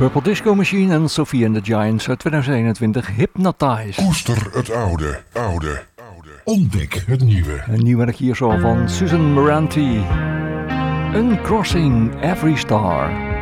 Purple Disco Machine en Sophie and the Giants uit 2021, Hypnotize. Koester het oude. Ontdek het nieuwe. Een nieuw werk hier zo van Susan Moranti. Uncrossing Every Star.